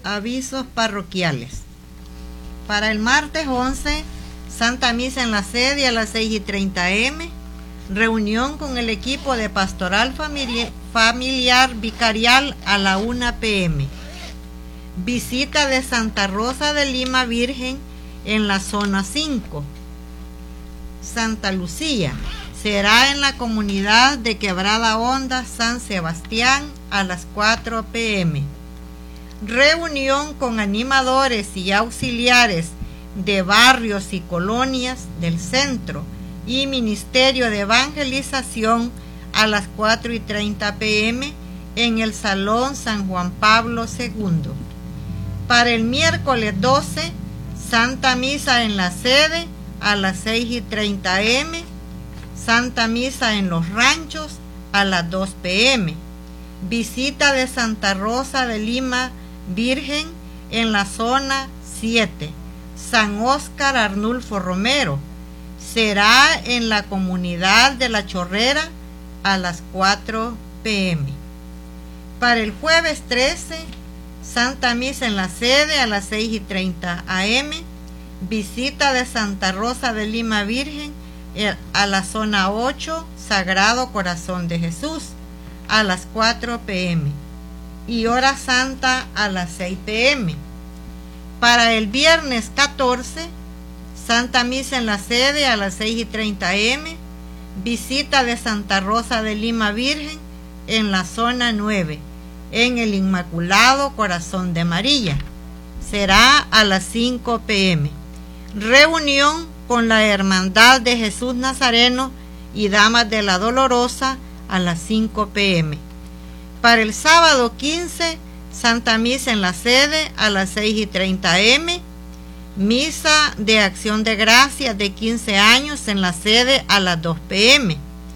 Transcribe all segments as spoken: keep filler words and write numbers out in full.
Avisos parroquiales. Para el martes once, Santa Misa en la sede a las seis y treinta eme, reunión con el equipo de Pastoral Familiar, familiar Vicarial a la una pe eme. Visita de Santa Rosa de Lima Virgen en la zona cinco. Santa Lucía será en la comunidad de Quebrada Honda, San Sebastián, a las cuatro pe eme. Reunión con animadores y auxiliares de barrios y colonias del centro y Ministerio de Evangelización a las cuatro y treinta pe eme en el Salón San Juan Pablo segundo. Para el miércoles doce, Santa Misa en la sede a las seis y treinta eme, Santa Misa en los ranchos a las dos pe eme, visita de Santa Rosa de Lima Virgen en la zona siete, San Óscar Arnulfo Romero, será en la comunidad de La Chorrera a las cuatro pe eme. Para el jueves trece, Santa Misa en la sede a las seis y treinta eme, visita de Santa Rosa de Lima Virgen a la zona ocho, Sagrado Corazón de Jesús, a las cuatro pe eme. Y hora santa a las seis pe eme. Para el viernes catorce, Santa Misa en la sede a las seis y treinta eme, visita de Santa Rosa de Lima Virgen en la zona nueve, en el Inmaculado Corazón de María, será a las cinco pe eme. Reunión con la Hermandad de Jesús Nazareno y Damas de la Dolorosa a las cinco pe eme. Para el sábado quince, Santa Misa en la sede a las seis y treinta eme, Misa de Acción de Gracias de quince años en la sede a las dos pe eme.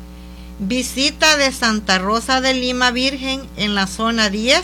Visita de Santa Rosa de Lima Virgen en la zona diez,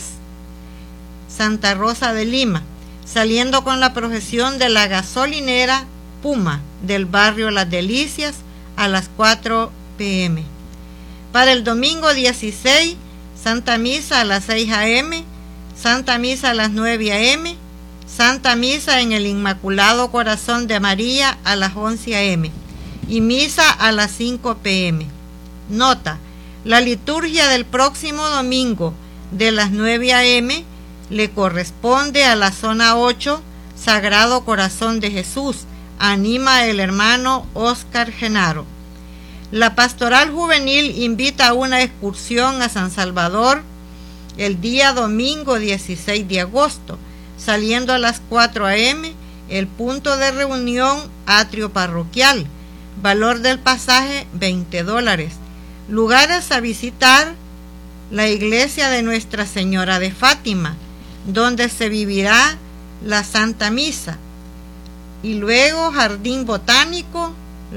Santa Rosa de Lima, saliendo con la procesión de la gasolinera Puma del barrio Las Delicias a las cuatro pe eme. Para el domingo dieciséis, Santa Misa a las seis a eme, Santa Misa a las nueve a eme, Santa Misa en el Inmaculado Corazón de María a las once a eme y Misa a las cinco pe eme. Nota: la liturgia del próximo domingo de las nueve a eme le corresponde a la zona ocho, Sagrado Corazón de Jesús, anima el hermano Óscar Genaro. La Pastoral Juvenil invita a una excursión a San Salvador el día domingo dieciséis de agosto, saliendo a las cuatro a eme, el punto de reunión atrio parroquial, valor del pasaje veinte dólares. Lugares a visitar: la iglesia de Nuestra Señora de Fátima, donde se vivirá la Santa Misa, y luego Jardín Botánico,